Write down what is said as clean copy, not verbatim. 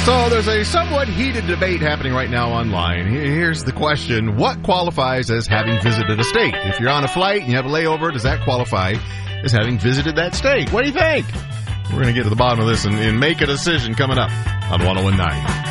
So there's a somewhat heated debate happening right now online. Here's the question. What qualifies as having visited a state? If you're on a flight and you have a layover, does that qualify as having visited that state? What do you think? We're going to get to the bottom of this and make a decision coming up on 101.9.